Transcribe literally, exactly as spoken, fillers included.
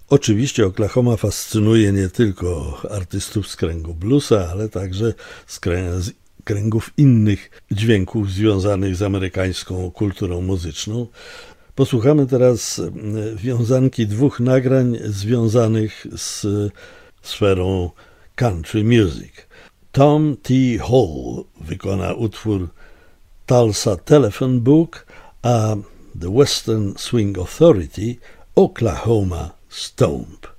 Oczywiście Oklahoma fascynuje nie tylko artystów z kręgu bluesa, ale także z, krę- z kręgów innych dźwięków związanych z amerykańską kulturą muzyczną. Posłuchamy teraz wiązanki dwóch nagrań związanych z sferą country music. Tom T. Hall wykona utwór Tulsa Telephone Book, a The Western Swing Authority Oklahoma Stomp.